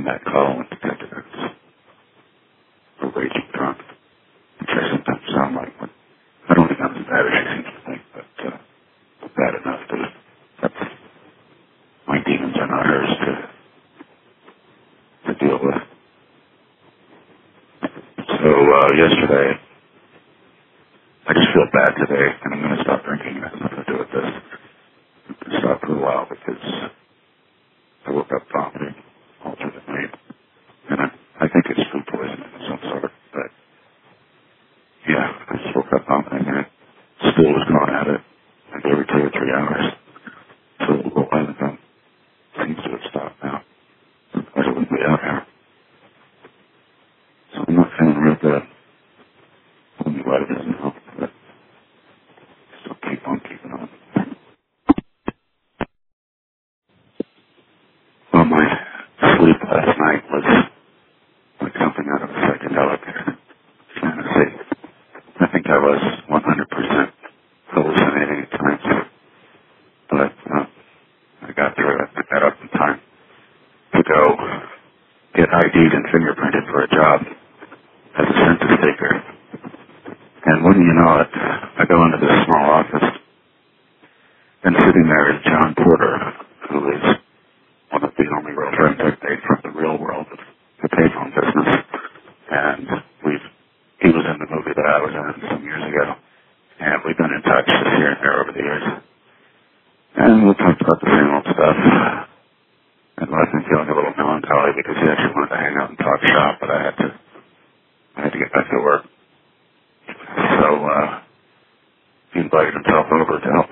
that call and detected it was a raging drunk, which I sometimes sound like, but I don't think I'm as bad as she seems to think, but bad enough that my demons are not hers to deal with. So yesterday, I just feel bad today, and I'm going to stop drinking. It has nothing to do with this. I'm going to stop for a while because I woke up vomiting all through the night, and I think it's food poisoning of some sort. But yeah, I just woke up vomiting, and it still was going at it like every 2 or 3 hours. So a little while ago, seems to have stopped now. I wouldn't be out here. So I'm not feeling real good. I don't know why it doesn't help, but still keep on keeping on. Well, my sleep last night was like something out of a psychedelic fantasy. I think I was 100% hallucinating at times, but I got through it. I got up in time to go get ID'd and fingerprinted for a job as a census taker. And wouldn't you know it, I go into this small office, and sitting there is John Porter, who is one of the only real friends I've made from the real world of the payphone business. And he was in the movie that I was in some years ago, and we've been in touch here and there over the years. And we talked about the same old stuff. And left me feeling a little melancholy because he actually wanted to hang out and talk shop, but I had to get back to work. So he invited himself over to help